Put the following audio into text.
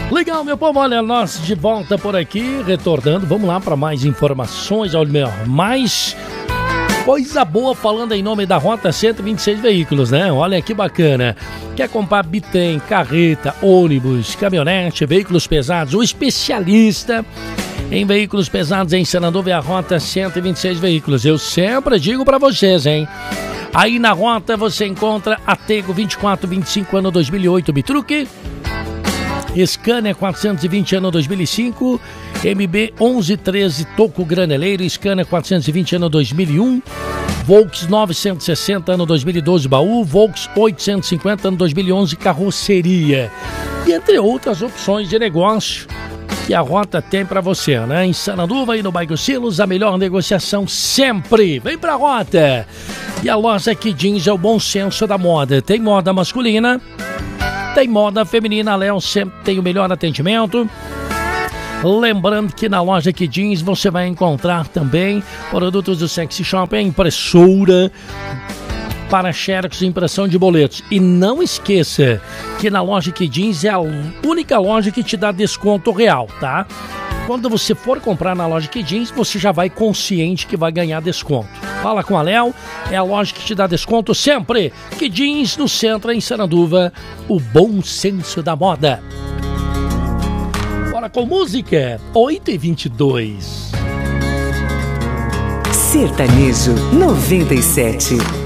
Legal, meu povo, olha, nós de volta por aqui, retornando, vamos lá para mais informações, olha, mais coisa boa falando em nome da Rota 126 Veículos, né? Olha que bacana. Quer comprar bitrem, carreta, ônibus, caminhonete, veículos pesados, o especialista em veículos pesados em Sananduva é a Rota 126 Veículos. Eu sempre digo para vocês, hein? Aí na Rota você encontra Atego 2425 ano 2008 Bitruque, Scania 420 ano 2005, MB 1113 Toco Graneleiro, Scania 420 ano 2001, Volks 960 ano 2012 Baú, Volks 850 ano 2011 Carroceria, e entre outras opções de negócio que a Rota tem para você, né? Em Sananduva e no bairro Silos, a melhor negociação sempre. Vem pra Rota! E a loja Key Jeans é o bom senso da moda. Tem moda masculina, tem moda feminina. A Léo sempre tem o melhor atendimento. Lembrando que na loja Key Jeans você vai encontrar também produtos do Sexy Shop, impressora para xerox e impressão de boletos. E não esqueça que na loja Key Jeans é a única loja que te dá desconto real, tá? Quando você for comprar na loja Key Jeans, você já vai consciente que vai ganhar desconto. Fala com a Léo, é a loja que te dá desconto sempre. Key Jeans no centro, em Sananduva, o bom senso da moda. Bora com música, 8h22. Sertanejo 97.